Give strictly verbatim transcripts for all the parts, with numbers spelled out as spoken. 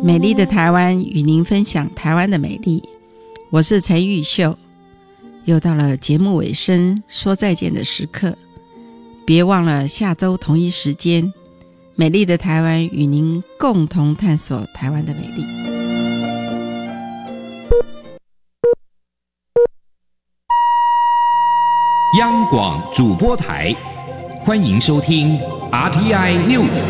美丽的台湾与您分享台湾的美丽，我是陈玉秀。又到了节目尾声说再见的时刻，别忘了下周同一时间，美丽的台湾与您共同探索台湾的美丽。 央广主播台，欢迎收听 R T I News。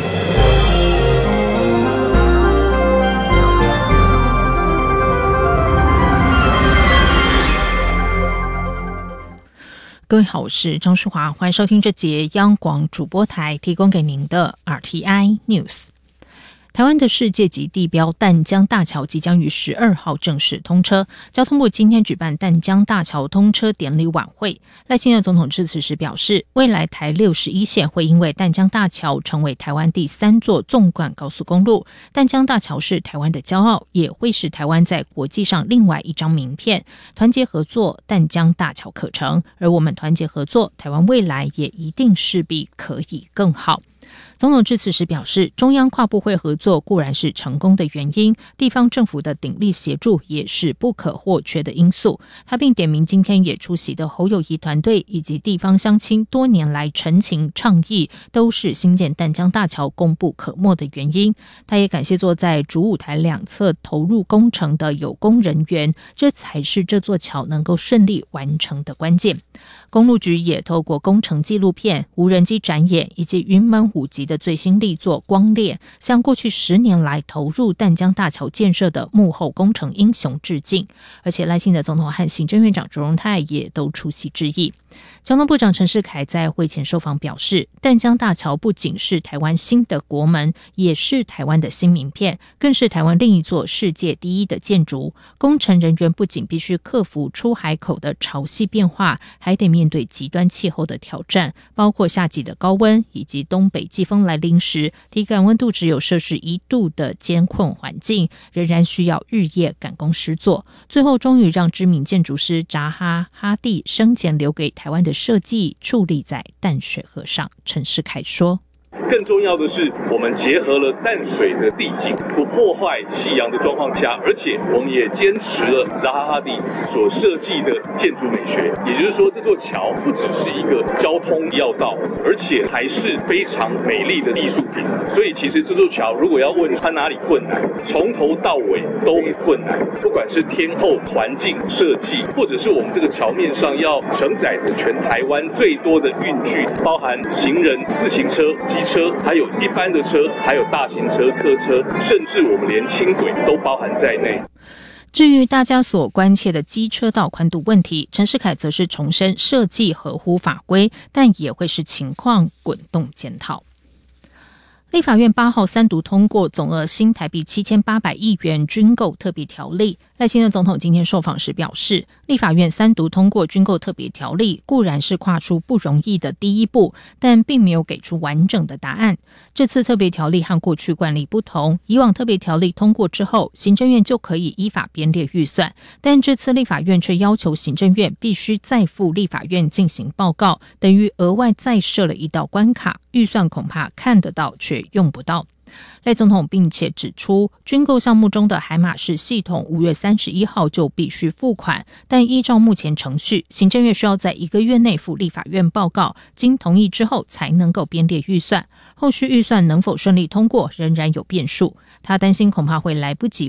各位好，我是张淑华，欢迎收听这节央广主播台提供给您的 R T I News。台湾的世界级地标淡江大桥即将于十二号正式通车，交通部今天举办淡江大桥通车典礼晚会。赖清德总统致辞时表示，未来台六十一线会因为淡江大桥成为台湾第三座纵贯高速公路，淡江大桥是台湾的骄傲，也会是台湾在国际上另外一张名片。团结合作，淡江大桥可成，而我们团结合作，台湾未来也一定势必可以更好。总统致辞时表示，中央跨部会合作固然是成功的原因，地方政府的鼎力协助也是不可或缺的因素。他并点名今天也出席的侯友宜团队以及地方乡亲多年来陈情倡议，都是新建淡江大桥功不可没的原因。他也感谢坐在主舞台两侧投入工程的有功人员，这才是这座桥能够顺利完成的关键。公路局也透过工程纪录片、无人机展演以及云门舞集的最新力作光烈，向过去十年来投入淡江大桥建设的幕后工程英雄致敬。而且赖清德总统和行政院长卓荣泰也都出席致意。交通部长陈世凯在会前受访表示，淡江大桥不仅是台湾新的国门，也是台湾的新名片，更是台湾另一座世界第一的建筑。工程人员不仅必须克服出海口的潮汐变化，还得面对极端气候的挑战，包括夏季的高温以及东北季风来临时体感温度只有摄氏一度的艰困环境，仍然需要日夜赶工施作。最后终于让知名建筑师扎哈哈蒂生前留给台湾的设计矗立在淡水河上。陈世凯说， 更重要的是，我们结合了淡水的地景，不破坏夕阳的状况下，而且我们也坚持了扎哈哈蒂所设计的建筑美学。也就是说，这座桥不只是一个交通要道，而且还是非常美丽的艺术品。所以，其实这座桥如果要问它哪里困难，从头到尾都很困难。不管是天候、环境设计，或者是我们这个桥面上要承载着全台湾最多的运具，包含行人、自行车、机车。车，还有一般的车，还有大型车、客车，甚至我们连轻轨都包含在内。 至于大家所关切的机车道宽度问题，陈世凯则是重申设计合乎法规，但也会视情况滚动检讨。立法院八号三读通过总额新台币七千八百亿元军购特别条例。赖清德总统今天受访时表示，立法院三读通过军购特别条例固然是跨出不容易的第一步，但并没有给出完整的答案。这次特别条例和过去惯例不同，以往特别条例通过之后，行政院就可以依法编列预算，但这次立法院却要求行政院必须再赴立法院进行报告，等于额外再设了一道关卡，预算恐怕看得到却用不到。赖总统并且指出，军购项目中的海马式系统五月三十一号就必须付款，但依照目前程序，行政院需要在一个月内赴立法院报告，经同意之后才能够编列预算。后续预算能否顺利通过，仍然有变数。他担心恐怕会来不及